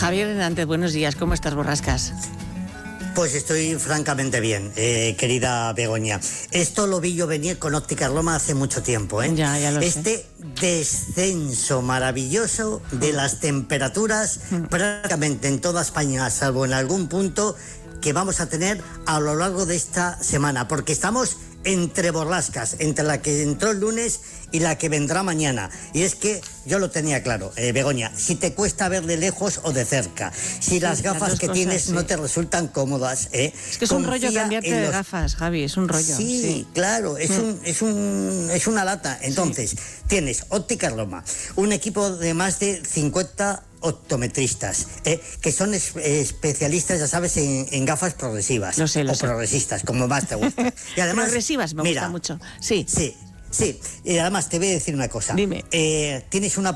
Javier Hernández, buenos días. ¿Cómo estás, Borrascas? Pues estoy francamente bien, querida Begoña. Esto lo vi yo venir con Ópticas Loma hace mucho tiempo, ¿eh? Ya lo sé. Este descenso maravilloso de las temperaturas prácticamente en toda España, salvo en algún punto, que vamos a tener a lo largo de esta semana, porque estamos entre borrascas, entre la que entró el lunes y la que vendrá mañana. Y es que yo lo tenía claro, Begoña, si te cuesta ver de lejos o de cerca, si las gafas que tienes no te resultan cómodas, es que es un rollo cambiarte de gafas, Javi, es un rollo. Sí, claro, es una lata. Entonces, tienes Ópticas Loma, un equipo de más de 50 optometristas, que son especialistas, ya sabes, en gafas progresivas. Lo sé. Progresistas, como más te gusta. Y además, progresivas me gusta mucho. Sí. Y además te voy a decir una cosa. Dime. Tienes una